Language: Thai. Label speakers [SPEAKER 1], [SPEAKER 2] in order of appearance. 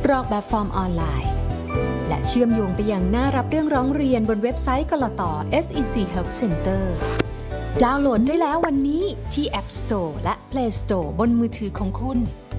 [SPEAKER 1] กรอกแบบฟอร์มออนไลน์และเชื่อมโยงไปยังหน้ารับเรื่องร้องเรียนบนเว็บไซต์กลต. SEC Help Center ดาวน์โหลดได้แล้ววันนี้ที่ App Store และ Play Store บนมือถือของคุณ